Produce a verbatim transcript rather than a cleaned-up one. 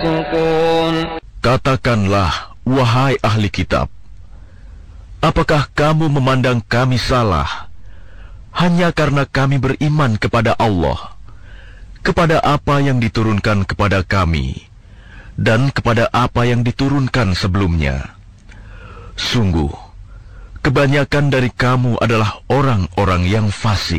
Katakanlah, wahai ahli kitab, apakah kamu memandang kami salah hanya karena kami beriman kepada Allah, kepada apa yang diturunkan kepada kami, dan kepada apa yang diturunkan sebelumnya? Sungguh, kebanyakan dari kamu adalah orang-orang yang fasik.